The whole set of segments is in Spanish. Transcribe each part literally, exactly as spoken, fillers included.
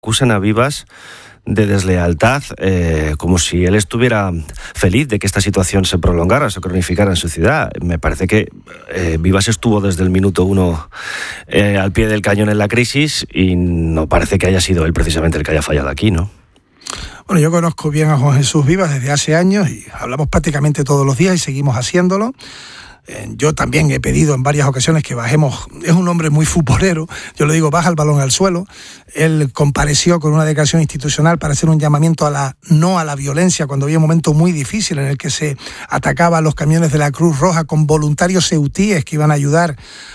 acusan a Vivas de deslealtad, eh, como si él estuviera feliz de que esta situación se prolongara, se cronificara en su ciudad. Me parece que eh, Vivas estuvo desde el minuto uno eh, al pie del cañón en la crisis y no parece que haya sido él precisamente el que haya fallado aquí, ¿no? Bueno, yo conozco bien a Juan Jesús Vivas desde hace años y hablamos prácticamente todos los días y seguimos haciéndolo. Yo también he pedido en varias ocasiones que bajemos. Es un hombre muy futbolero, yo le digo, baja el balón al suelo. Él compareció con una declaración institucional para hacer un llamamiento a la no a la violencia cuando había un momento muy difícil en el que se atacaba a los camiones de la Cruz Roja con voluntarios ceutíes que iban a ayudar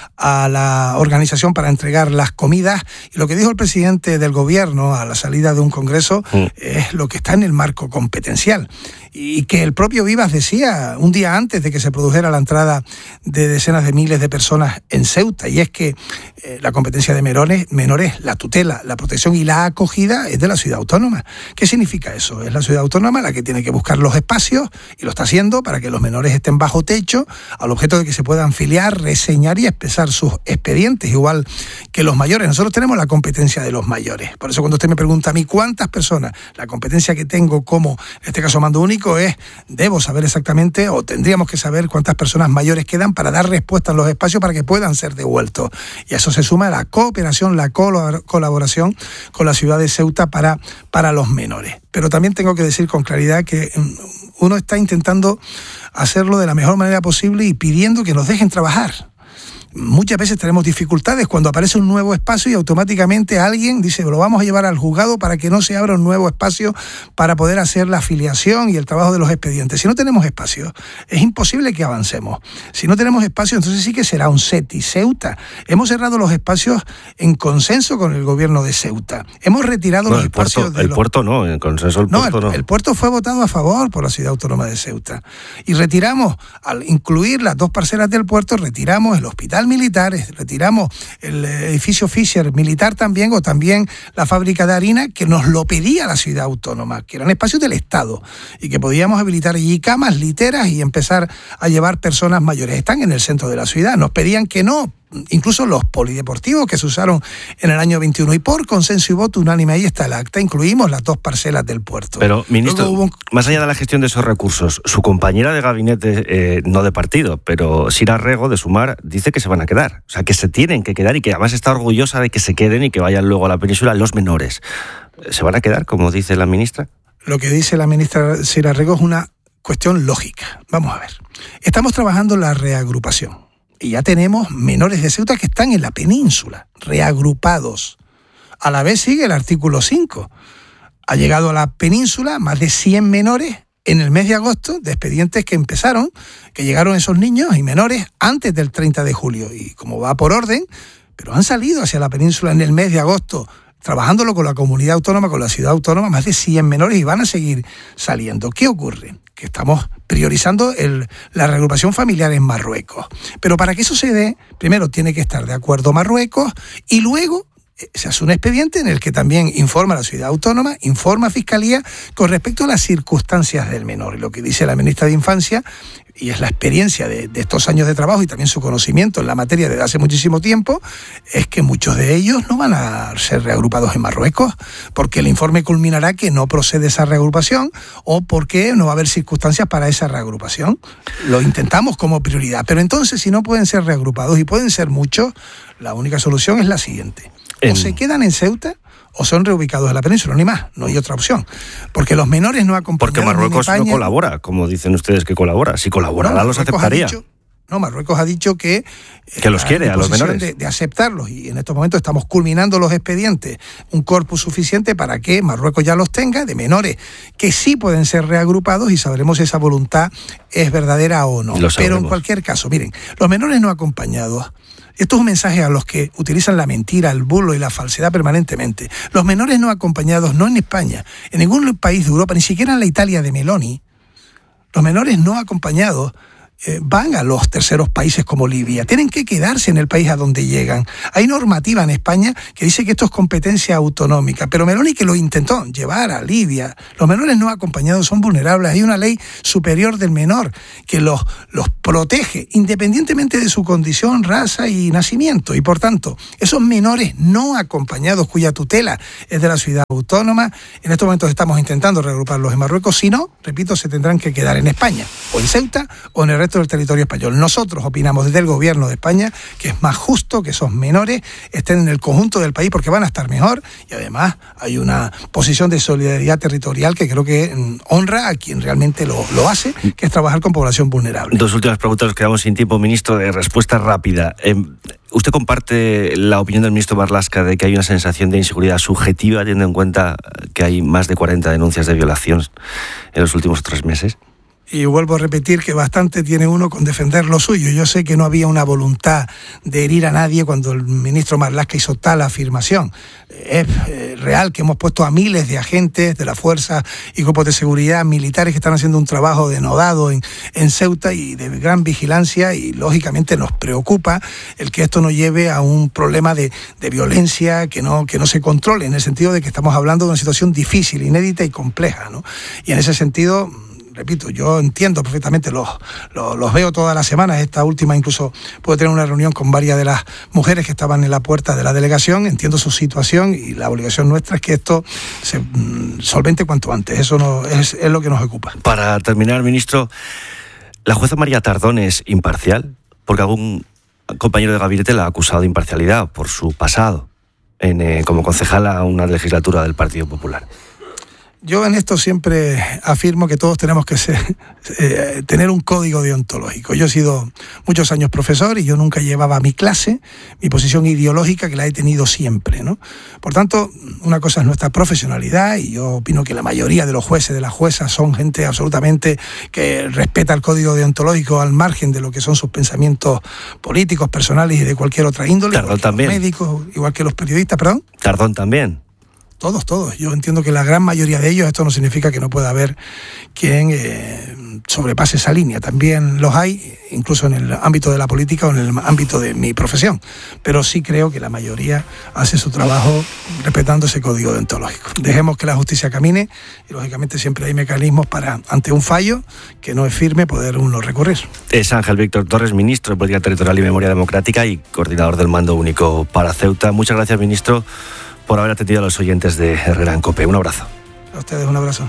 a la organización para entregar las comidas. Y lo que dijo el presidente del gobierno a la salida de un congreso mm. es lo que está en el marco competencial. Y que el propio Vivas decía un día antes de que se produjera la entrada de decenas de miles de personas en Ceuta, y es que eh, la competencia de menores, menores, la tutela, la protección y la acogida es de la ciudad autónoma. ¿Qué significa eso? Es la ciudad autónoma la que tiene que buscar los espacios, y lo está haciendo para que los menores estén bajo techo, al objeto de que se puedan filiar, reseñar y expresar sus expedientes, igual que los mayores. Nosotros tenemos la competencia de los mayores. Por eso cuando usted me pregunta a mí cuántas personas, la competencia que tengo como, en este caso, mando único, es, debo saber exactamente, o tendríamos que saber cuántas personas mayores quedan para dar respuesta en los espacios para que puedan ser devueltos. Y a eso se suma la cooperación, la colaboración con la ciudad de Ceuta para, para los menores. Pero también tengo que decir con claridad que uno está intentando hacerlo de la mejor manera posible y pidiendo que nos dejen trabajar. Muchas veces tenemos dificultades cuando aparece un nuevo espacio y automáticamente alguien dice, lo vamos a llevar al juzgado para que no se abra un nuevo espacio para poder hacer la afiliación y el trabajo de los expedientes. Si no tenemos espacio, es imposible que avancemos. Si no tenemos espacio, entonces sí que será un CETI, Ceuta. Hemos cerrado los espacios en consenso con el gobierno de Ceuta. Hemos retirado no, los el espacios... Puerto, de el los... puerto no, en consenso el no, puerto el, no. El puerto fue votado a favor por la ciudad autónoma de Ceuta. Y retiramos, al incluir las dos parcelas del puerto, retiramos el hospital militares, retiramos el edificio Fisher militar también, o también la fábrica de harina, que nos lo pedía la ciudad autónoma, que eran espacios del Estado y que podíamos habilitar allí camas, literas y empezar a llevar personas mayores. Están en el centro de la ciudad, nos pedían que no, incluso los polideportivos que se usaron en el año veintiuno, y por consenso y voto unánime, ahí está el acta, incluimos las dos parcelas del puerto. Pero, ministro, un... más allá de la gestión de esos recursos, su compañera de gabinete, eh, no de partido, pero Sira Rego, de Sumar, dice que se van a quedar, o sea, que se tienen que quedar y que además está orgullosa de que se queden y que vayan luego a la península los menores. ¿Se van a quedar, como dice la ministra? Lo que dice la ministra Sira Rego es una cuestión lógica. Vamos a ver. Estamos trabajando en la reagrupación. Y ya tenemos menores de Ceuta que están en la península, reagrupados. A la vez sigue el artículo cinco. Ha llegado a la península más de cien menores en el mes de agosto, de expedientes que empezaron, que llegaron esos niños y menores antes del treinta de julio. Y como va por orden, pero han salido hacia la península en el mes de agosto, trabajándolo con la comunidad autónoma, con la ciudad autónoma, más de cien menores, y van a seguir saliendo. ¿Qué ocurre? Que estamos priorizando el, la reagrupación familiar en Marruecos. Pero para que eso se dé, primero tiene que estar de acuerdo Marruecos, y luego se hace un expediente en el que también informa la ciudad autónoma, informa a Fiscalía con respecto a las circunstancias del menor. Y lo que dice la ministra de Infancia, y es la experiencia de, de estos años de trabajo y también su conocimiento en la materia desde hace muchísimo tiempo, es que muchos de ellos no van a ser reagrupados en Marruecos, porque el informe culminará que no procede esa reagrupación o porque no va a haber circunstancias para esa reagrupación. Lo intentamos como prioridad, pero entonces si no pueden ser reagrupados, y pueden ser muchos, la única solución es la siguiente. O en... se quedan en Ceuta o son reubicados en la península, ni más, no hay otra opción. Porque los menores no acompañados... Porque Marruecos no colabora, como dicen ustedes que colabora. Si colaborara, no, los aceptaría. Dicho, no, Marruecos ha dicho que... Que los quiere, a los menores. De, de aceptarlos, y en estos momentos estamos culminando los expedientes, un corpus suficiente para que Marruecos ya los tenga, de menores que sí pueden ser reagrupados, y sabremos si esa voluntad es verdadera o no. Pero en cualquier caso, miren, los menores no acompañados... Esto es un mensaje a los que utilizan la mentira, el bulo y la falsedad permanentemente. Los menores no acompañados, no en España, en ningún país de Europa, ni siquiera en la Italia de Meloni, los menores no acompañados eh, van a los terceros países como Libia. Tienen que quedarse en el país a donde llegan. Hay normativa en España que dice que esto es competencia autonómica, pero Meloni, que lo intentó llevar a Libia, los menores no acompañados son vulnerables. Hay una ley superior del menor que los, los protege independientemente de su condición, raza y nacimiento, y por tanto, esos menores no acompañados cuya tutela es de la ciudad autónoma, en estos momentos estamos intentando reagruparlos en Marruecos. Si no, repito, se tendrán que quedar en España, o en Ceuta, o en el resto del territorio español. Nosotros opinamos desde el gobierno de España que es más justo que esos menores estén en el conjunto del país porque van a estar mejor, y además hay una posición de solidaridad territorial que creo que honra a quien realmente lo, lo hace, que es trabajar con población vulnerable. Dos últimas preguntas, nos quedamos sin tiempo, ministro, de respuesta rápida. Eh, ¿Usted comparte la opinión del ministro Marlaska de que hay una sensación de inseguridad subjetiva, teniendo en cuenta que hay más de cuarenta denuncias de violación en los últimos tres meses? Y vuelvo a repetir que bastante tiene uno con defender lo suyo. Yo sé que no había una voluntad de herir a nadie cuando el ministro Marlaska hizo tal afirmación. Es real que hemos puesto a miles de agentes de la fuerza y grupos de seguridad militares que están haciendo un trabajo denodado en, en Ceuta y de gran vigilancia, y lógicamente nos preocupa el que esto no lleve a un problema de, de violencia que no, que no se controle, en el sentido de que estamos hablando de una situación difícil, inédita y compleja, ¿no? Y en ese sentido, repito, yo entiendo perfectamente, los, los, los veo todas las semanas. Esta última incluso pude tener una reunión con varias de las mujeres que estaban en la puerta de la delegación. Entiendo su situación y la obligación nuestra es que esto se mm, solvente cuanto antes. Eso no, es, es lo que nos ocupa. Para terminar, ministro, ¿la jueza María Tardón es imparcial? Porque algún compañero de gabinete la ha acusado de imparcialidad por su pasado en, eh, como concejala a una legislatura del Partido Popular. Yo en esto siempre afirmo que todos tenemos que ser, eh, tener un código deontológico. Yo he sido muchos años profesor y yo nunca llevaba mi clase, mi posición ideológica, que la he tenido siempre, ¿no? Por tanto, una cosa es nuestra profesionalidad, y yo opino que la mayoría de los jueces, de las juezas, son gente absolutamente que respeta el código deontológico al margen de lo que son sus pensamientos políticos, personales y de cualquier otra índole. Tardón también. Los médicos, igual que los periodistas, perdón. Tardón también. Todos, todos. Yo entiendo que la gran mayoría de ellos, esto no significa que no pueda haber quien eh, sobrepase esa línea. También los hay, incluso en el ámbito de la política o en el ámbito de mi profesión. Pero sí creo que la mayoría hace su trabajo respetando ese código deontológico. Dejemos que la justicia camine y, lógicamente, siempre hay mecanismos para, ante un fallo que no es firme, poder uno recurrir. Es Ángel Víctor Torres, ministro de Política Territorial y Memoria Democrática y coordinador del Mando Único para Ceuta. Muchas gracias, ministro, por haber atendido a los oyentes de Herrera en COPE. Un abrazo. A ustedes un abrazo.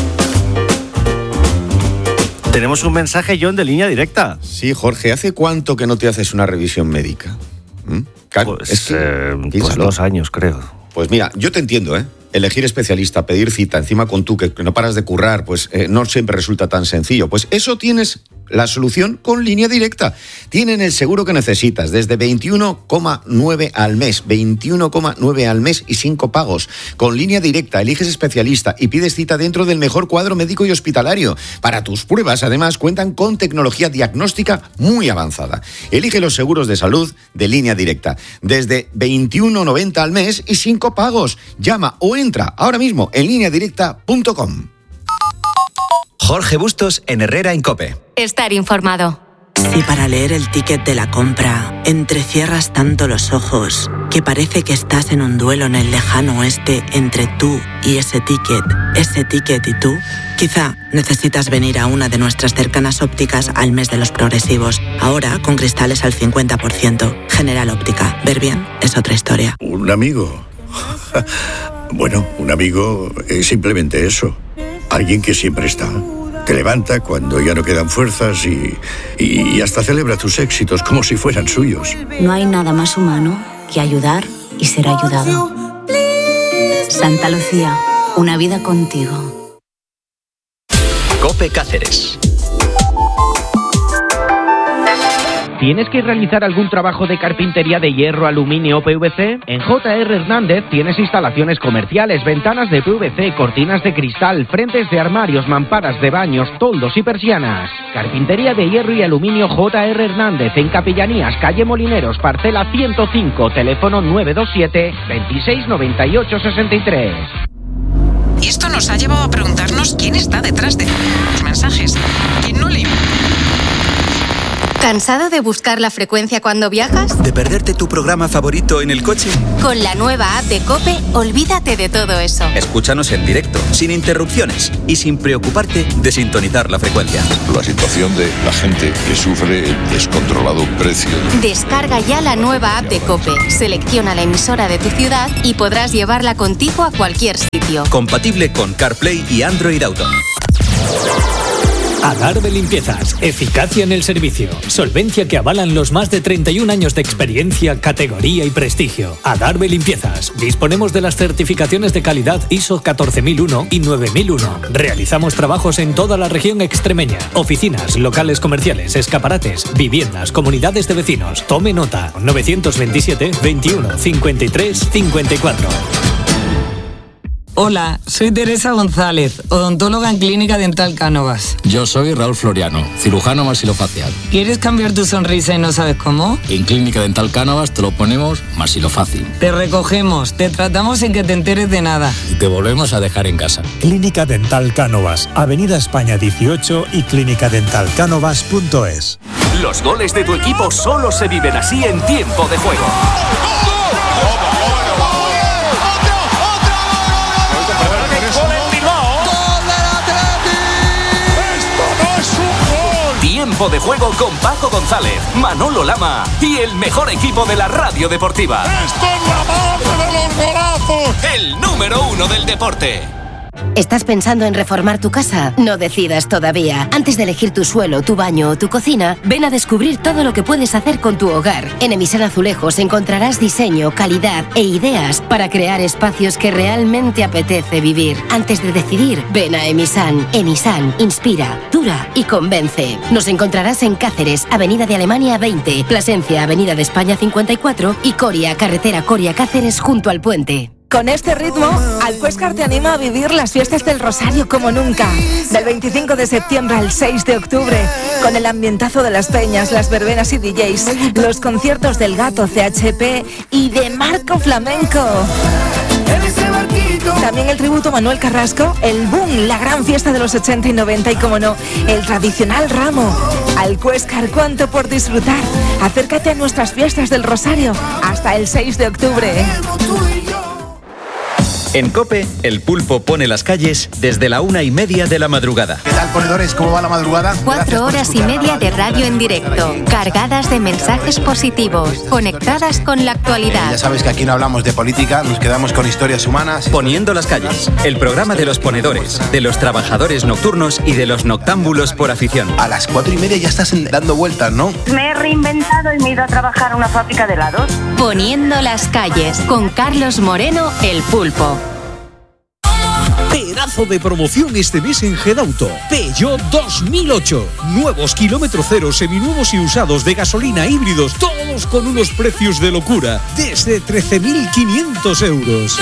Tenemos un mensaje, John, de línea directa. Sí, Jorge, ¿hace cuánto que no te haces una revisión médica? ¿Mm? Claro, Pues, es que, eh, pues piénsalo. dos años, creo. Pues mira, yo te entiendo, ¿eh? Elegir especialista, pedir cita, encima con tú que, que no paras de currar, pues eh, no siempre resulta tan sencillo. Pues eso tienes la solución con Línea Directa. Tienen el seguro que necesitas, desde veintiuno coma nueve al mes, veintiuno coma nueve al mes y cinco pagos. Con Línea Directa eliges especialista y pides cita dentro del mejor cuadro médico y hospitalario. Para tus pruebas, además, cuentan con tecnología diagnóstica muy avanzada. Elige los seguros de salud de Línea Directa, desde veintiuno noventa al mes y cinco pagos. Llama o entra ahora mismo en línea directa punto com. Jorge Bustos en Herrera en COPE. Estar informado. Si para leer el ticket de la compra entrecierras tanto los ojos que parece que estás en un duelo en el lejano oeste entre tú y ese ticket, ese ticket y tú, quizá necesitas venir a una de nuestras cercanas ópticas al mes de los progresivos. Ahora con cristales al cincuenta por ciento. General Óptica. Ver bien es otra historia. ¿Un amigo? Bueno, un amigo es simplemente eso. Alguien que siempre está. Te levanta cuando ya no quedan fuerzas y, y, y hasta celebra tus éxitos como si fueran suyos. No hay nada más humano que ayudar y ser ayudado. Santa Lucía, una vida contigo. COPE Cáceres. ¿Tienes que realizar algún trabajo de carpintería de hierro, aluminio o P V C? En J R Hernández tienes instalaciones comerciales, ventanas de P V C, cortinas de cristal, frentes de armarios, mamparas de baños, toldos y persianas. Carpintería de hierro y aluminio J R Hernández en Capellanías, calle Molineros, parcela ciento cinco, teléfono nueve dos siete, veintiséis noventa y ocho sesenta y tres. Y esto nos ha llevado a preguntarnos quién está detrás de los mensajes. ¿Quién no le... ¿Cansado de buscar la frecuencia cuando viajas? ¿De perderte tu programa favorito en el coche? Con la nueva app de COPE, olvídate de todo eso. Escúchanos en directo, sin interrupciones y sin preocuparte de sintonizar la frecuencia. La situación de la gente que sufre el descontrolado precio. Descarga ya la nueva app de COPE, selecciona la emisora de tu ciudad y podrás llevarla contigo a cualquier sitio. Compatible con CarPlay y Android Auto. Adarve Limpiezas, eficacia en el servicio, solvencia que avalan los más de treinta y un años de experiencia, categoría y prestigio. Adarve Limpiezas, disponemos de las certificaciones de calidad I S O catorce mil uno y nueve mil uno. Realizamos trabajos en toda la región extremeña, oficinas, locales comerciales, escaparates, viviendas, comunidades de vecinos. Tome nota, novecientos veintisiete, veintiuno, cincuenta y tres, cincuenta y cuatro. Hola, soy Teresa González, odontóloga en Clínica Dental Cánovas. Yo soy Raúl Floriano, cirujano maxilofacial. ¿Quieres cambiar tu sonrisa y no sabes cómo? En Clínica Dental Cánovas te lo ponemos maxilofácil. Te recogemos, te tratamos sin que te enteres de nada. Y te volvemos a dejar en casa. Clínica Dental Cánovas, Avenida España dieciocho y clínica dental cánovas punto es. Los goles de tu equipo solo se viven así en tiempo de juego. Tiempo de juego con Paco González, Manolo Lama y el mejor equipo de la radio deportiva. ¡Esto es la madre de los golazos! El número uno del deporte. ¿Estás pensando en reformar tu casa? No decidas todavía. Antes de elegir tu suelo, tu baño o tu cocina, ven a descubrir todo lo que puedes hacer con tu hogar. En Emisan Azulejos encontrarás diseño, calidad e ideas para crear espacios que realmente apetece vivir. Antes de decidir, ven a Emisan. Emisan inspira, dura y convence. Nos encontrarás en Cáceres, Avenida de Alemania veinte, Plasencia, Avenida de España cincuenta y cuatro y Coria, carretera Coria-Cáceres junto al puente. Con este ritmo, Alcuéscar te anima a vivir las fiestas del Rosario como nunca. Del veinticinco de septiembre al seis de octubre, con el ambientazo de las peñas, las verbenas y D Js, los conciertos del Gato, C H P y de Marco Flamenco. También el tributo a Manuel Carrasco, el boom, la gran fiesta de los ochenta y noventa y, como no, el tradicional ramo. Alcuéscar, cuánto por disfrutar. Acércate a nuestras fiestas del Rosario hasta el seis de octubre. En COPE, el pulpo pone las calles desde la una y media de la madrugada. ¿Qué tal, ponedores? ¿Cómo va la madrugada? Cuatro horas y media de radio en directo, cargadas de mensajes positivos, conectadas con la actualidad. Ya sabes que aquí no hablamos de política, nos quedamos con historias humanas. Poniendo las calles, el programa de los ponedores, de los trabajadores nocturnos y de los noctámbulos por afición. A las cuatro y media ya estás dando vueltas, ¿no? Me he reinventado y me he ido a trabajar a una fábrica de helados. Poniendo las calles, con Carlos Moreno, el pulpo. Pedazo de promoción este mes en Gedauto. Peugeot dos mil ocho. Nuevos kilómetro cero, seminuevos y usados de gasolina, híbridos, todos con unos precios de locura. Desde trece mil quinientos euros.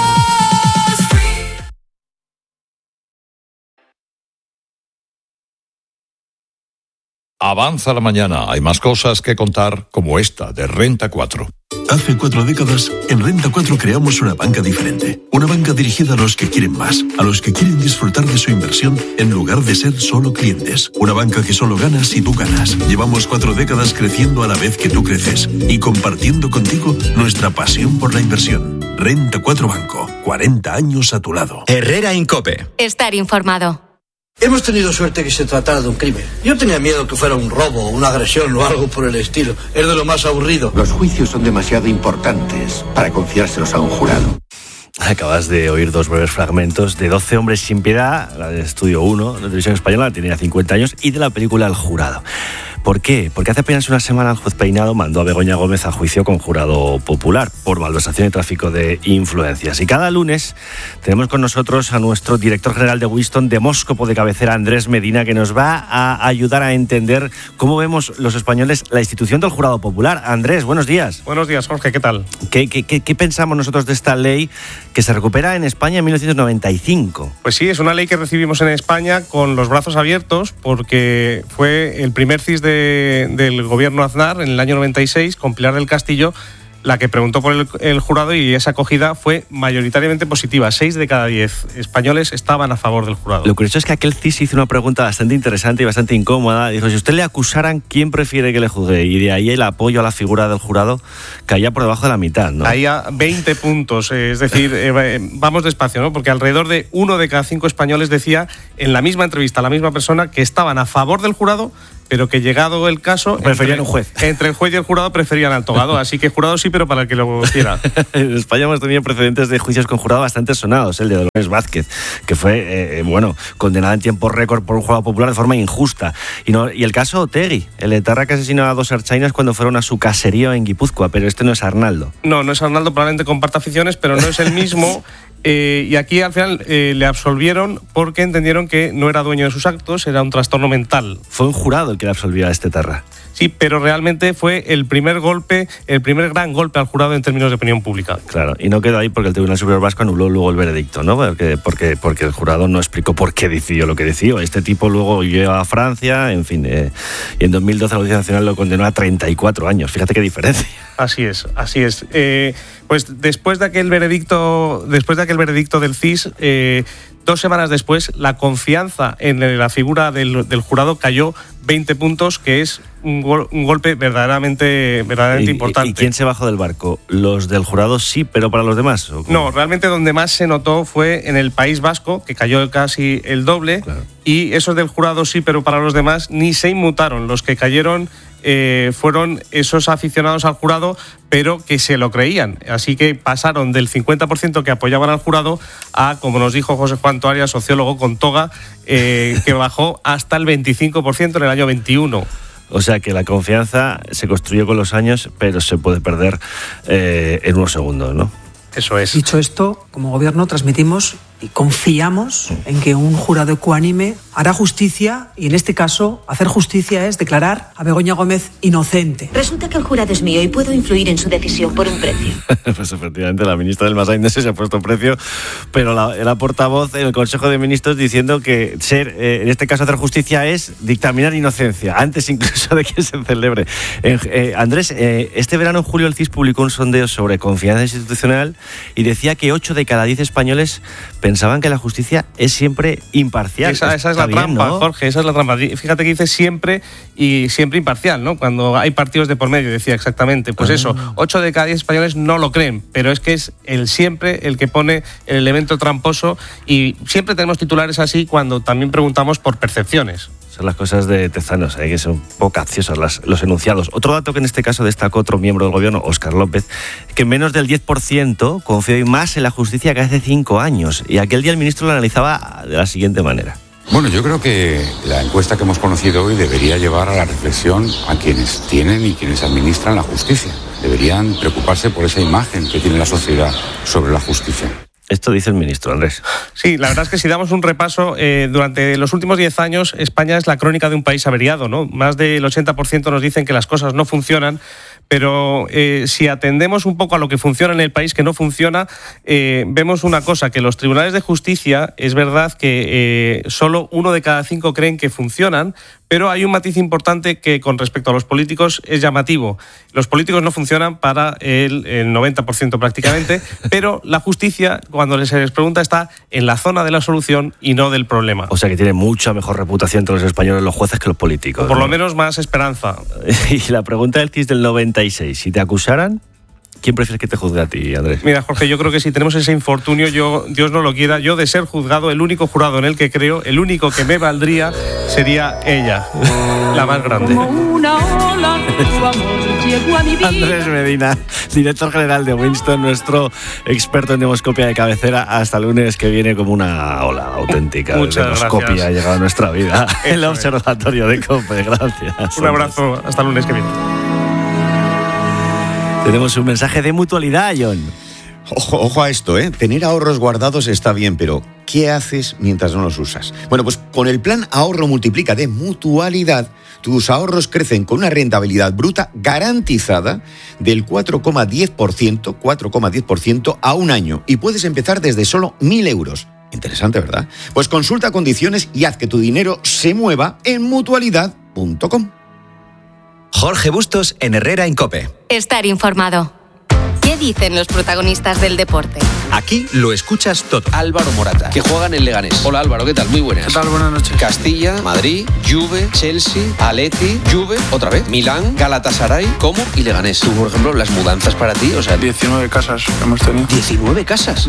Avanza la mañana, hay más cosas que contar como esta de Renta cuatro. Hace cuatro décadas, en Renta cuatro creamos una banca diferente. Una banca dirigida a los que quieren más, a los que quieren disfrutar de su inversión en lugar de ser solo clientes. Una banca que solo gana si tú ganas. Llevamos cuatro décadas creciendo a la vez que tú creces y compartiendo contigo nuestra pasión por la inversión. Renta cuatro Banco, cuarenta años a tu lado. Herrera Incope. Estar informado. Hemos tenido suerte que se tratara de un crimen. Yo tenía miedo que fuera un robo, una agresión o algo por el estilo. Es de lo más aburrido. Los juicios son demasiado importantes para confiárselos a un jurado. Acabas de oír dos breves fragmentos de doce hombres sin piedad, la de Estudio uno, de televisión española, tenía cincuenta años, y de la película El Jurado. ¿Por qué? Porque hace apenas una semana el juez Peinado mandó a Begoña Gómez a juicio con jurado popular por malversación y tráfico de influencias. Y cada lunes tenemos con nosotros a nuestro director general de Winston, demóscopo de cabecera, Andrés Medina, que nos va a ayudar a entender cómo vemos los españoles la institución del jurado popular. Andrés, buenos días. Buenos días, Jorge, ¿qué tal? ¿Qué, qué, qué, qué pensamos nosotros de esta ley que se recupera en España en mil novecientos noventa y cinco? Pues sí, es una ley que recibimos en España con los brazos abiertos porque fue el primer C I S de, del gobierno Aznar en el año noventa y seis, con Pilar del Castillo, la que preguntó por el, el jurado, y esa acogida fue mayoritariamente positiva. Seis de cada diez españoles estaban a favor del jurado. Lo curioso es que aquel C I S hizo una pregunta bastante interesante y bastante incómoda. Dijo, si usted le acusaran, ¿quién prefiere que le juzgue? Y de ahí el apoyo a la figura del jurado caía por debajo de la mitad, ¿no? Caía veinte puntos, eh, es decir, eh, vamos despacio, ¿no? Porque alrededor de uno de cada cinco españoles decía en la misma entrevista a la misma persona que estaban a favor del jurado, pero que llegado el caso... Preferían entre, un juez. Entre el juez y el jurado preferían al togado, así que jurado sí, pero para el que lo quiera. En España hemos tenido precedentes de juicios con jurado bastante sonados, el de Dolores Vázquez, que fue, eh, bueno, condenada en tiempo récord por un jurado popular de forma injusta. Y, no, y el caso Otegi, el etarra que asesinó a dos ertzainas cuando fueron a su caserío en Guipúzcoa, pero este no es Arnaldo. No, no es Arnaldo, probablemente comparta aficiones, pero no es el mismo... Eh, y aquí al final eh, le absolvieron porque entendieron que no era dueño de sus actos, era un trastorno mental. Fue un jurado el que le absolvió a este tarra. Sí, pero realmente fue el primer golpe, el primer gran golpe al jurado en términos de opinión pública. Claro, y no quedó ahí porque el Tribunal Superior Vasco anuló luego el veredicto, ¿no? Porque, porque, porque el jurado no explicó por qué decidió lo que decidió. Este tipo luego huyó a Francia, en fin, eh, y en dos mil doce la Audiencia Nacional lo condenó a treinta y cuatro años. Fíjate qué diferencia. Así es, así es. Eh, pues después de aquel veredicto, después de aquel veredicto del C I S, eh, dos semanas después, la confianza en la figura del, del jurado cayó veinte puntos, que es un, gol, un golpe verdaderamente, verdaderamente ¿Y, importante. ¿Y quién se bajó del barco? ¿Los del jurado sí, pero para los demás? No, realmente donde más se notó fue en el País Vasco, que cayó casi el doble, claro. Y esos del jurado sí, pero para los demás ni se inmutaron. Los que cayeron eh, fueron esos aficionados al jurado, pero que se lo creían. Así que pasaron del cincuenta por ciento que apoyaban al jurado a, como nos dijo José Juan Toaria, sociólogo con toga, eh, que bajó hasta el veinticinco por ciento en el año veintiuno. O sea que la confianza se construyó con los años, pero se puede perder eh, en unos segundos, ¿no? Eso es. Dicho esto, como gobierno transmitimos y confiamos en que un jurado ecuánime hará justicia, y en este caso hacer justicia es declarar a Begoña Gómez inocente. Resulta que el jurado es mío y puedo influir en su decisión por un precio. Pues efectivamente la ministra del Massain se ha puesto precio, pero la, la portavoz en el Consejo de Ministros diciendo que ser, eh, en este caso hacer justicia es dictaminar inocencia, antes incluso de que se celebre. Eh, eh, Andrés, eh, este verano en julio el C I S publicó un sondeo sobre confianza institucional y decía que ocho de cada diez españoles pensaban que la justicia es siempre imparcial. Esa, esa es la bien, trampa, ¿no? Jorge, esa es la trampa. Fíjate que dice siempre y siempre imparcial, ¿no? Cuando hay partidos de por medio, decía exactamente. Pues ah. eso, ocho de cada diez españoles no lo creen, pero es que es el siempre el que pone el elemento tramposo, y siempre tenemos titulares así cuando también preguntamos por percepciones. Son las cosas de Tezanos, ¿eh? Que son un poco capciosas las, los enunciados. Otro dato que en este caso destacó otro miembro del gobierno, Óscar López, que menos del diez por ciento confió hoy más en la justicia que hace cinco años. Y aquel día el ministro lo analizaba de la siguiente manera. Bueno, yo creo que la encuesta que hemos conocido hoy debería llevar a la reflexión a quienes tienen y quienes administran la justicia. Deberían preocuparse por esa imagen que tiene la sociedad sobre la justicia. Esto dice el ministro, Andrés. Sí, la verdad es que si damos un repaso, eh, durante los últimos diez años España es la crónica de un país averiado, ¿no? Más del ochenta por ciento nos dicen que las cosas no funcionan, pero eh, si atendemos un poco a lo que funciona en el país, que no funciona, eh, vemos una cosa, que los tribunales de justicia, es verdad que eh, solo uno de cada cinco creen que funcionan, pero hay un matiz importante que con respecto a los políticos es llamativo. Los políticos no funcionan para el, el noventa por ciento prácticamente, pero la justicia, cuando se les pregunta, está en la zona de la solución y no del problema. O sea que tiene mucha mejor reputación entre los españoles los jueces que los políticos. O por ¿no? lo menos más esperanza. Y la pregunta del C I S del noventa y seis, si te acusaran, ¿quién prefieres que te juzgue a ti, Andrés? Mira, Jorge, yo creo que si tenemos ese infortunio, yo, Dios no lo quiera, yo de ser juzgado, el único jurado en el que creo, el único que me valdría, sería ella, la más grande. Andrés Medina, director general de Winston, nuestro experto en demoscopia de cabecera. Hasta el lunes, que viene como una ola auténtica. Muchas demoscopia gracias. Ha llegado a nuestra vida. Eso el observatorio es. de COPE, gracias. Un abrazo, hasta el lunes que viene. Tenemos un mensaje de mutualidad, John. Ojo, ojo a esto, ¿eh? Tener ahorros guardados está bien, pero ¿qué haces mientras no los usas? Bueno, pues con el plan Ahorro Multiplica de Mutualidad, tus ahorros crecen con una rentabilidad bruta garantizada del cuatro coma diez por ciento, cuatro coma diez por ciento a un año, y puedes empezar desde solo mil euros. Interesante, ¿verdad? Pues consulta condiciones y haz que tu dinero se mueva en mutualidad punto com. Jorge Bustos en Herrera en COPE. Estar informado. dicen los protagonistas del deporte? Aquí lo escuchas todo. Álvaro Morata, que juega en el Leganés. Hola Álvaro, ¿qué tal? Muy buenas. ¿Qué tal? Buenas noches. Castilla, Madrid, Juve, Chelsea, Atleti, Juve, otra vez, Milán, Galatasaray, Como y Leganés. Tú, por ejemplo, las mudanzas para ti, o sea... diecinueve casas que hemos tenido. ¿diecinueve casas?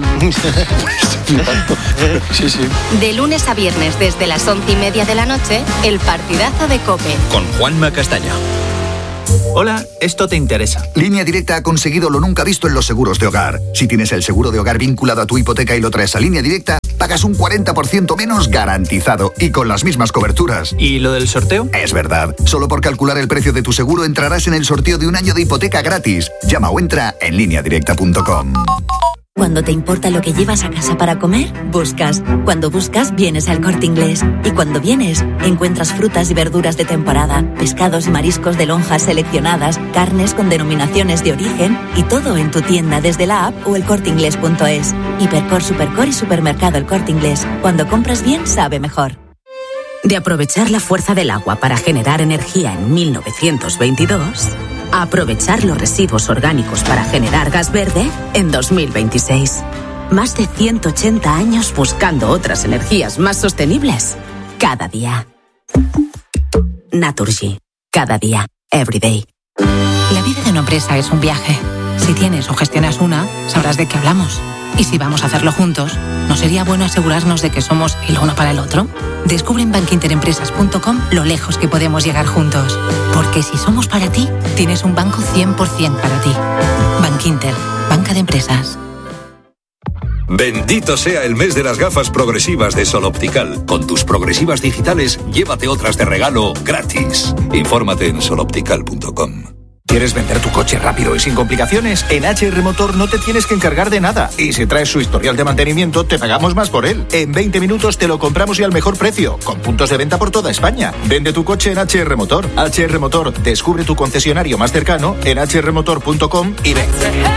Sí, sí. De lunes a viernes desde las once y media de la noche, el partidazo de COPE. Con Juanma Castaño. Hola, esto te interesa. Línea Directa ha conseguido lo nunca visto en los seguros de hogar. Si tienes el seguro de hogar vinculado a tu hipoteca y lo traes a Línea Directa, pagas un cuarenta por ciento menos garantizado y con las mismas coberturas. ¿Y lo del sorteo? Es verdad. Solo por calcular el precio de tu seguro entrarás en el sorteo de un año de hipoteca gratis. Llama o entra en línea directa punto com. Cuando te importa lo que llevas a casa para comer, buscas. Cuando buscas, vienes al Corte Inglés. Y cuando vienes, encuentras frutas y verduras de temporada, pescados y mariscos de lonjas seleccionadas, carnes con denominaciones de origen y todo en tu tienda desde la app o el corte inglés punto es. Hipercor, Supercor y Supermercado El Corte Inglés. Cuando compras bien, sabe mejor. De aprovechar la fuerza del agua para generar energía en mil novecientos veintidós... a aprovechar los residuos orgánicos para generar gas verde en dos mil veintiséis. Más de ciento ochenta años buscando otras energías más sostenibles. Cada día. Naturgy. Cada día. Every day. La vida de una empresa es un viaje. Si tienes o gestionas una, sabrás de qué hablamos. Y si vamos a hacerlo juntos, ¿no sería bueno asegurarnos de que somos el uno para el otro? Descubre en bankinterempresas punto com lo lejos que podemos llegar juntos. Porque si somos para ti, tienes un banco cien por ciento para ti. Bankinter, banca de empresas. Bendito sea el mes de las gafas progresivas de Sol Optical. Con tus progresivas digitales, llévate otras de regalo gratis. Infórmate en sol optical punto com. ¿Quieres vender tu coche rápido y sin complicaciones? En H R Motor no te tienes que encargar de nada. Y si traes su historial de mantenimiento, te pagamos más por él. En veinte minutos te lo compramos y al mejor precio, con puntos de venta por toda España. Vende tu coche en H R Motor. H R Motor, descubre tu concesionario más cercano en h r motor punto com y ven.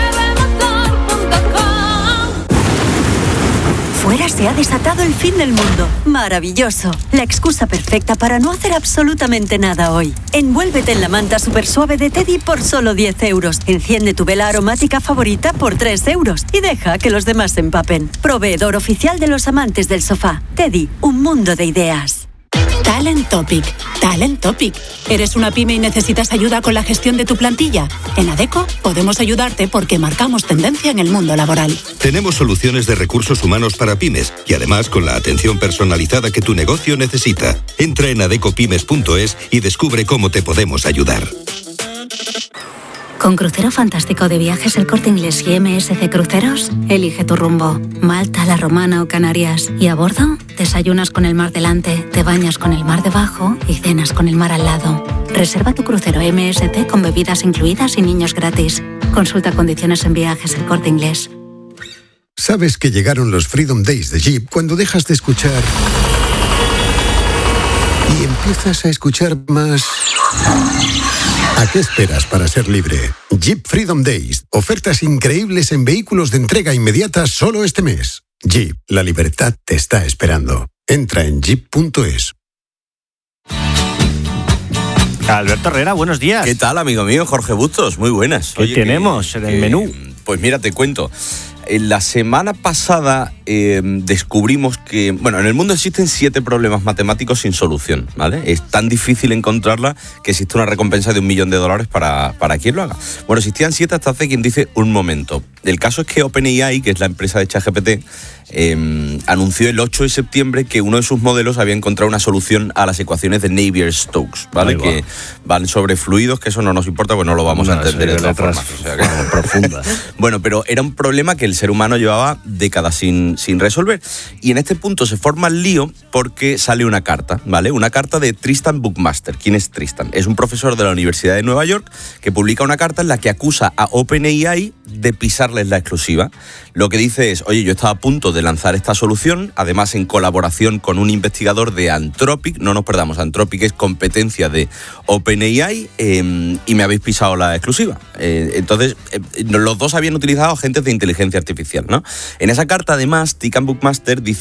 Fuera se ha desatado el fin del mundo. Maravilloso. La excusa perfecta para no hacer absolutamente nada hoy. Envuélvete en la manta super suave de Teddy por solo diez euros. Enciende tu vela aromática favorita por tres euros. Y deja que los demás se empapen. Proveedor oficial de los amantes del sofá. Teddy, un mundo de ideas. Talent Topic. Talent Topic. ¿Eres una pyme y necesitas ayuda con la gestión de tu plantilla? En Adecco podemos ayudarte porque marcamos tendencia en el mundo laboral. Tenemos soluciones de recursos humanos para pymes y además con la atención personalizada que tu negocio necesita. Entra en adeco pymes punto es y descubre cómo te podemos ayudar. Con Crucero Fantástico de Viajes El Corte Inglés y M S C Cruceros, elige tu rumbo. Malta, La Romana o Canarias. Y a bordo, desayunas con el mar delante, te bañas con el mar debajo y cenas con el mar al lado. Reserva tu crucero M S C con bebidas incluidas y niños gratis. Consulta condiciones en Viajes El Corte Inglés. Sabes que llegaron los Freedom Days de Jeep cuando dejas de escuchar y empiezas a escuchar más. ¿A qué esperas para ser libre? Jeep Freedom Days. Ofertas increíbles en vehículos de entrega inmediata solo este mes. Jeep, la libertad te está esperando. Entra en jeep punto es. Alberto Herrera, buenos días. ¿Qué tal, amigo mío? Jorge Bustos, muy buenas. ¿Qué Oye, tenemos que, en el que, menú? Pues mira, te cuento. La semana pasada eh, descubrimos que, bueno, en el mundo existen siete problemas matemáticos sin solución, ¿vale? Es tan difícil encontrarla que existe una recompensa de un millón de dólares para, para quien lo haga. Bueno, existían siete hasta hace quien dice un momento. El caso es que OpenAI, que es la empresa de ChatGPT, eh, anunció el ocho de septiembre que uno de sus modelos había encontrado una solución a las ecuaciones de Navier-Stokes, ¿vale? Que van sobre fluidos, que eso no nos importa, pues no lo vamos no, a entender de todas formas. O sea que... profundas. Bueno, pero era un problema que el ser humano llevaba décadas sin, sin resolver. Y en este punto se forma el lío porque sale una carta, ¿vale? Una carta de Tristan Buckmaster. ¿Quién es Tristan? Es un profesor de la Universidad de Nueva York que publica una carta en la que acusa a OpenAI de pisarles la exclusiva. Lo que dice es, oye, yo estaba a punto de lanzar esta solución, además en colaboración con un investigador de Anthropic, no nos perdamos, Anthropic es competencia de OpenAI, eh, y me habéis pisado la exclusiva. Eh, entonces, eh, los dos habían utilizado agentes de inteligencia artificial, ¿no? En esa carta, además, Tristan Buckmaster dice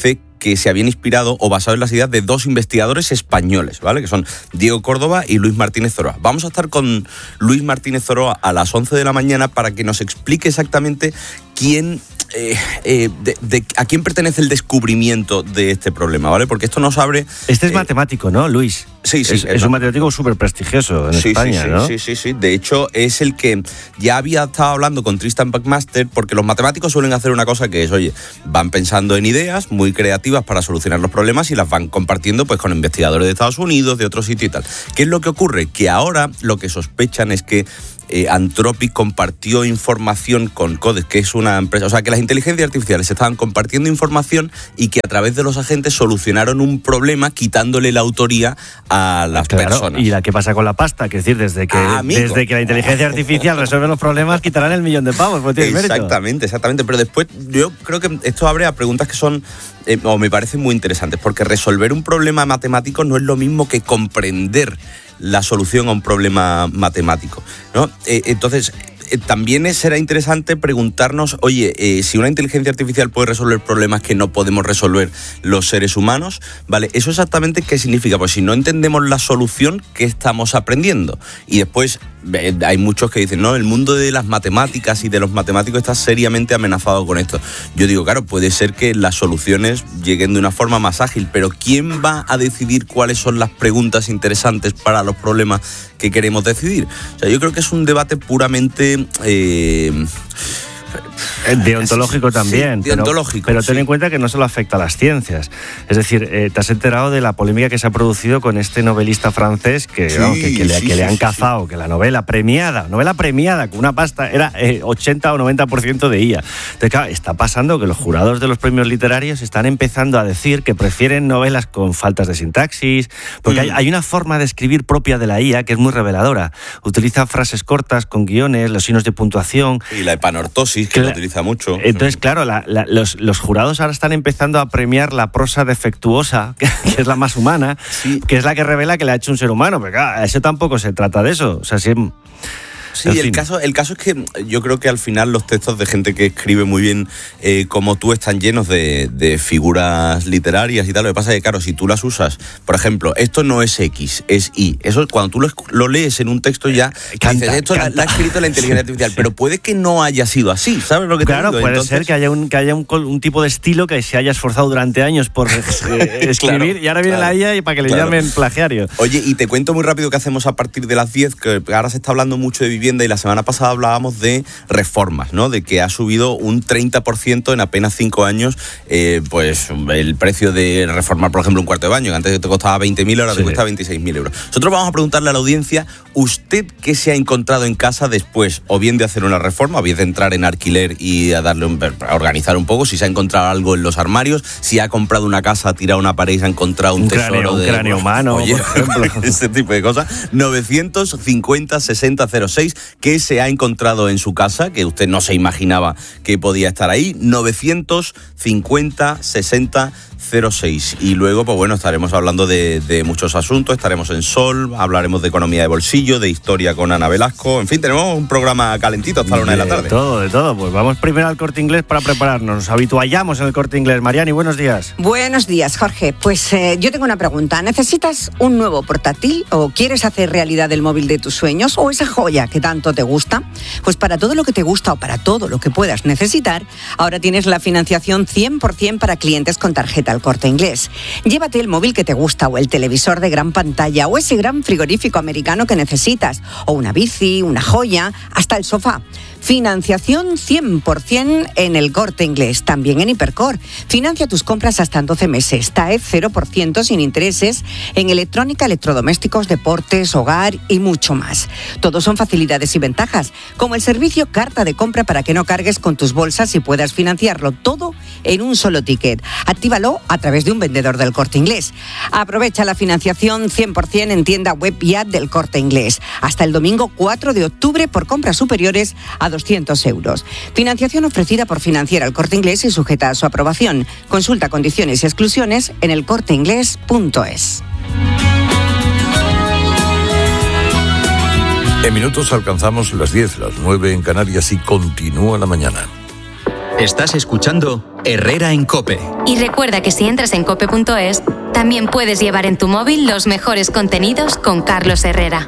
que se habían inspirado o basado en las ideas de dos investigadores españoles, ¿vale? Que son Diego Córdoba y Luis Martínez Zoroa. Vamos a estar con Luis Martínez Zoroa a las once de la mañana para que nos explique exactamente quién, eh, eh, de, de, a quién pertenece el descubrimiento de este problema, ¿vale? Porque esto nos abre... Este es eh, matemático, ¿no, Luis? Sí, sí. Es, es un matemático súper prestigioso en sí, España, sí, sí, ¿no? Sí, sí, sí. De hecho, es el que ya había estado hablando con Tristan Buckmaster, porque los matemáticos suelen hacer una cosa que es, oye, van pensando en ideas muy creativas para solucionar los problemas y las van compartiendo pues con investigadores de Estados Unidos, de otros sitios y tal. ¿Qué es lo que ocurre? Que ahora lo que sospechan es que Eh, Anthropic compartió información con Codex, que es una empresa, o sea, que las inteligencias artificiales estaban compartiendo información y que a través de los agentes solucionaron un problema quitándole la autoría a las claro, personas. ¿Y la qué pasa con la pasta? Que es decir, desde que, ah, desde que la inteligencia artificial resuelve los problemas, quitarán el millón de pavos. Pues tiene exactamente, mérito. exactamente. Pero después yo creo que esto abre a preguntas que son, eh, o me parecen muy interesantes, porque resolver un problema matemático no es lo mismo que comprender la solución a un problema matemático, ¿no? Eh, entonces, eh, también será interesante preguntarnos, oye, eh, si una inteligencia artificial puede resolver problemas que no podemos resolver los seres humanos, ¿vale? ¿Eso exactamente qué significa? Pues si no entendemos la solución, ¿qué estamos aprendiendo? Y después eh, hay muchos que dicen, no, el mundo de las matemáticas y de los matemáticos está seriamente amenazado con esto. Yo digo, claro, puede ser que las soluciones lleguen de una forma más ágil, pero ¿quién va a decidir cuáles son las preguntas interesantes para los problemas que queremos decidir? O sea, yo creo que es un debate puramente... Eh, deontológico también, sí, deontológico, pero, pero ten sí. en cuenta que no solo afecta a las ciencias. Es decir, eh, te has enterado de la polémica que se ha producido con este novelista francés que, sí, vamos, que, que, le, sí, que sí, le han sí, cazado, sí. que la novela premiada, novela premiada con una pasta era eh, ochenta o noventa por ciento de I A. Entonces, claro, está pasando que los jurados de los premios literarios están empezando a decir que prefieren novelas con faltas de sintaxis, porque mm. hay, hay una forma de escribir propia de la I A que es muy reveladora. Utiliza frases cortas con guiones, los signos de puntuación. Y la epanortosis, que, que la utiliza mucho. Entonces, claro, la, la, los, los jurados ahora están empezando a premiar la prosa defectuosa, que, que es la más humana, sí. que es la que revela que le ha hecho un ser humano, pero claro, eso tampoco se trata de eso. O sea, si... Sí, el caso, el caso es que yo creo que al final los textos de gente que escribe muy bien eh, como tú están llenos de, de figuras literarias y tal. Lo que pasa es que, claro, si tú las usas, por ejemplo, esto no es X, es Y. Eso cuando tú lo, lo lees en un texto ya, canta, dices, esto canta. lo ha escrito la inteligencia artificial, sí. pero puede que no haya sido así, ¿sabes lo que claro, te digo? puede Entonces... ser que haya un que haya un, un tipo de estilo que se haya esforzado durante años por eh, escribir claro, y ahora viene claro, la I A y para que le claro. llamen plagiario. Oye, y te cuento muy rápido qué hacemos a partir de las diez, que ahora se está hablando mucho de vivienda y la semana pasada hablábamos de reformas, ¿no? De que ha subido un treinta por ciento en apenas cinco años eh, pues el precio de reformar, por ejemplo, un cuarto de baño, que antes te costaba veinte mil, ahora sí. te cuesta veintiséis mil euros. Nosotros vamos a preguntarle a la audiencia, ¿usted qué se ha encontrado en casa después, o bien de hacer una reforma, o bien de entrar en alquiler y a darle un, a organizar un poco, si se ha encontrado algo en los armarios, si ha comprado una casa, ha tirado una pared y se ha encontrado un, un tesoro cráneo, de... Un cráneo humano, oye, por ejemplo. Ese tipo de cosas. novecientos cincuenta sesenta cero seis, ¿qué se ha encontrado en su casa que usted no se imaginaba que podía estar ahí? novecientos cincuenta sesenta cero seis. Y luego, pues bueno, estaremos hablando de, de muchos asuntos, estaremos en Sol, hablaremos de economía de bolsillo, de historia con Ana Velasco, en fin, tenemos un programa calentito hasta la una de la tarde. De todo, de todo. Pues vamos primero al Corte Inglés para prepararnos. Nos habituallamos en el Corte Inglés. Mariani, buenos días. Buenos días, Jorge. Pues eh, yo tengo una pregunta. ¿Necesitas un nuevo portátil o quieres hacer realidad el móvil de tus sueños o esa joya que tanto te gusta? Pues para todo lo que te gusta o para todo lo que puedas necesitar, ahora tienes la financiación cien por ciento para clientes con tarjeta El Corte Inglés. Llévate el móvil que te gusta o el televisor de gran pantalla o ese gran frigorífico americano que necesitas o una bici, una joya, hasta el sofá. Financiación cien por ciento en El Corte Inglés, también en Hipercor. Financia tus compras hasta en doce meses. T A E cero por ciento sin intereses en electrónica, electrodomésticos, deportes, hogar y mucho más. Todos son facilidades y ventajas, como el servicio carta de compra para que no cargues con tus bolsas y puedas financiarlo todo en un solo ticket. Actívalo a través de un vendedor del Corte Inglés. Aprovecha la financiación cien por ciento en tienda web y app del Corte Inglés. Hasta el domingo cuatro de octubre por compras superiores a doscientos euros. Financiación ofrecida por Financiera El Corte Inglés y sujeta a su aprobación. Consulta condiciones y exclusiones en el corte inglés punto es. En minutos alcanzamos las diez, las nueve en Canarias y continúa la mañana. Estás escuchando Herrera en COPE. Y recuerda que si entras en cope punto es, también puedes llevar en tu móvil los mejores contenidos con Carlos Herrera.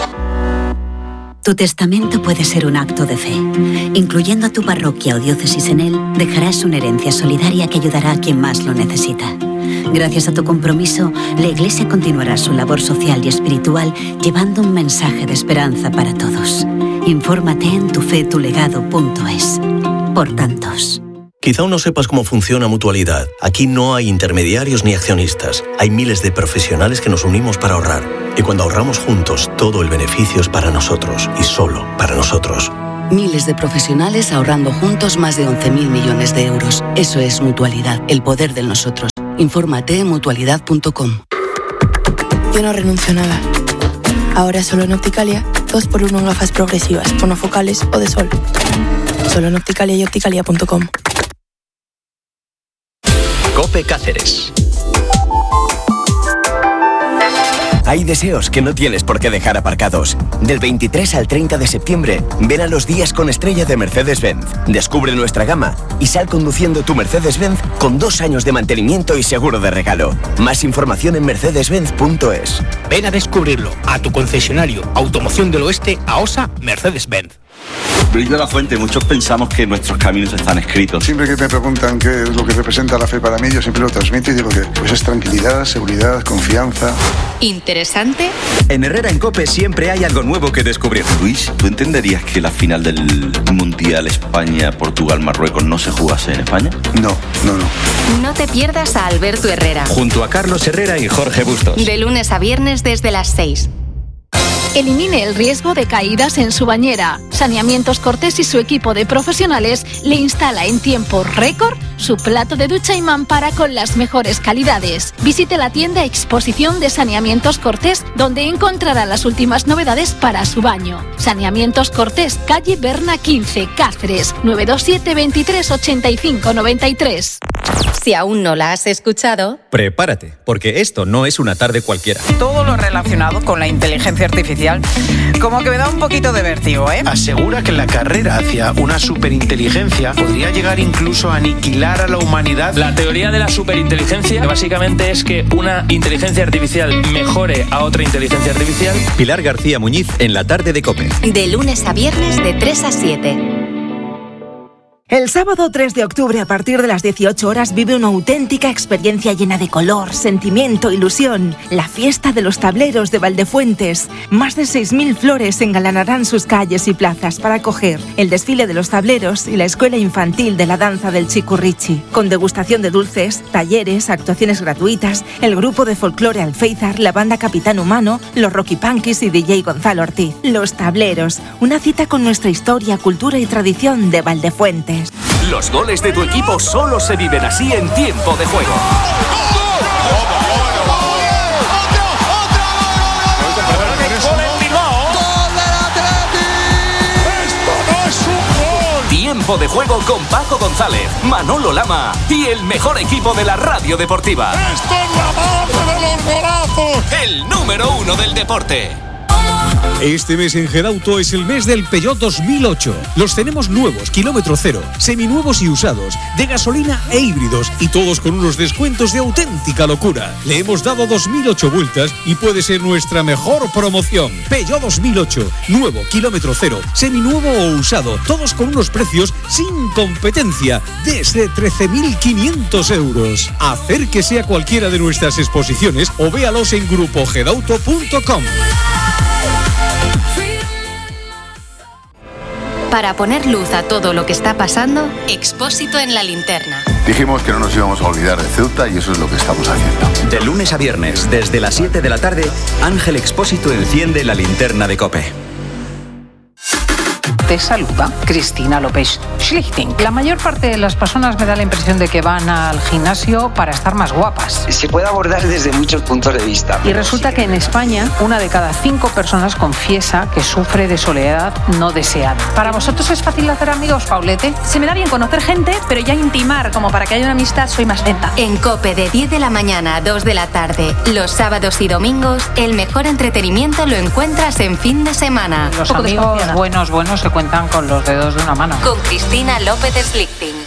Tu testamento puede ser un acto de fe. Incluyendo a tu parroquia o diócesis en él, dejarás una herencia solidaria que ayudará a quien más lo necesita. Gracias a tu compromiso, la Iglesia continuará su labor social y espiritual llevando un mensaje de esperanza para todos. Infórmate en tufetulegado punto es. Por tantos. Quizá aún no sepas cómo funciona Mutualidad. Aquí no hay intermediarios ni accionistas. Hay miles de profesionales que nos unimos para ahorrar. Y cuando ahorramos juntos, todo el beneficio es para nosotros y solo para nosotros. Miles de profesionales ahorrando juntos más de once mil millones de euros. Eso es Mutualidad, el poder del nosotros. Infórmate en mutualidad punto com. Yo no renuncio a nada. Ahora solo en Opticalia, dos por uno en gafas progresivas, monofocales o de sol. Solo en Opticalia y opticalia punto com. COPE Cáceres. Hay deseos que no tienes por qué dejar aparcados. Del veintitrés al treinta de septiembre, ven a los días con estrella de Mercedes-Benz. Descubre nuestra gama y sal conduciendo tu Mercedes-Benz con dos años de mantenimiento y seguro de regalo. Más información en mercedes benz punto es. Ven a descubrirlo a tu concesionario Automoción del Oeste, AOSA Mercedes-Benz. Luis de la Fuente, muchos pensamos que nuestros caminos están escritos. Siempre que me preguntan qué es lo que representa la fe para mí, yo siempre lo transmito y digo que pues es tranquilidad, seguridad, confianza. ¿Interesante? En Herrera en COPE siempre hay algo nuevo que descubrir. Luis, ¿tú entenderías que la final del Mundial España-Portugal-Marruecos no se jugase en España? No, no, no. No te pierdas a Alberto Herrera. Junto a Carlos Herrera y Jorge Bustos. De lunes a viernes desde las seis. Elimine el riesgo de caídas en su bañera. Saneamientos Cortés y su equipo de profesionales le instala en tiempo récord su plato de ducha y mampara con las mejores calidades. Visite la tienda Exposición de Saneamientos Cortés, donde encontrará las últimas novedades para su baño. Saneamientos Cortés, calle Berna quince, Cáceres, nueve dos siete, veintitrés, ochenta y cinco, noventa y tres. Si aún no la has escuchado, prepárate, porque esto no es una tarde cualquiera. Todo lo relacionado con la inteligencia artificial, como que me da un poquito de vértigo, ¿eh? Asegura que la carrera hacia una superinteligencia podría llegar incluso a aniquilar a la humanidad. La teoría de la superinteligencia básicamente es que una inteligencia artificial mejore a otra inteligencia artificial. Pilar García Muñiz en la tarde de COPE. De lunes a viernes de tres a siete. El sábado tres de octubre a partir de las dieciocho horas vive una auténtica experiencia llena de color, sentimiento, ilusión. La fiesta de los tableros de Valdefuentes. Más de seis mil flores engalanarán sus calles y plazas para acoger el desfile de los tableros y la escuela infantil de la danza del Chicurrichi. Con degustación de dulces, talleres, actuaciones gratuitas, el grupo de folclore Alféizar, la banda Capitán Humano, los Rocky Punkies y D J Gonzalo Ortiz. Los tableros, una cita con nuestra historia, cultura y tradición de Valdefuentes. Los goles de tu equipo solo se viven así en tiempo de juego. Tiempo de juego con Paco González, Manolo Lama y el mejor equipo de la radio deportiva. ¡Esto es la base de los golazos! El número uno del deporte. Este mes en Gerauto es el mes del Peugeot dos mil ocho. Los tenemos nuevos, kilómetro cero, seminuevos y usados, de gasolina e híbridos, y todos con unos descuentos de auténtica locura. Le hemos dado dos mil ocho vueltas y puede ser nuestra mejor promoción. Peugeot dos mil ocho, nuevo, kilómetro cero, seminuevo o usado, todos con unos precios sin competencia, desde trece mil quinientos euros. Acérquese a cualquiera de nuestras exposiciones o véalos en grupo gerauto punto com. Para poner luz a todo lo que está pasando, Expósito en la linterna. Dijimos que no nos íbamos a olvidar de Ceuta y eso es lo que estamos haciendo. De lunes a viernes, desde las siete de la tarde, Ángel Expósito enciende la linterna de COPE. Te saluda Cristina López Schlichting. La mayor parte de las personas me da la impresión de que van al gimnasio para estar más guapas. Se puede abordar desde muchos puntos de vista. Y resulta que en España una de cada cinco personas confiesa que sufre de soledad no deseada. ¿Para vosotros es fácil hacer amigos, Paulete? Se me da bien conocer gente, pero ya intimar como para que haya una amistad soy más lenta. En COPE de diez de la mañana a dos de la tarde, los sábados y domingos, el mejor entretenimiento lo encuentras en fin de semana. Los amigos buenos, buenos se cuentan con los dedos de una mano. Con Cristina López Schlichting.